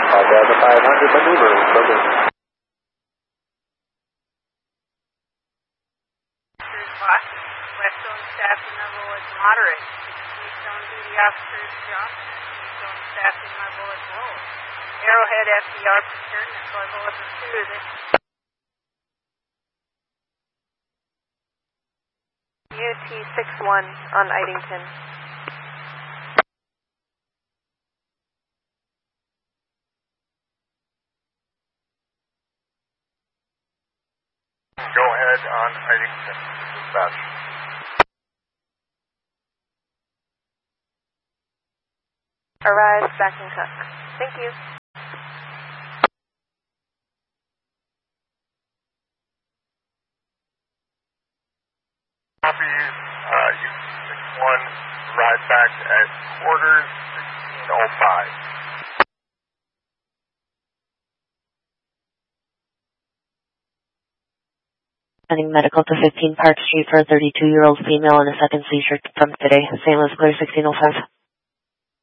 Delta 500 maneuvering, program. West Zone staffing level is moderate. East Zone duty officers Johnson. East Zone staffing level is low. Arrowhead FDR Eastern, deploy bulletin 2. This UT-61 on Idington. Go ahead on Idington, dispatch. Arrive back in Cook. Thank you. Copy, UT-61, arrive back at quarters 1605. Sending medical to 15 Park Street for a 32-year-old female and a second seizure from today. St. Louis Clear 1605.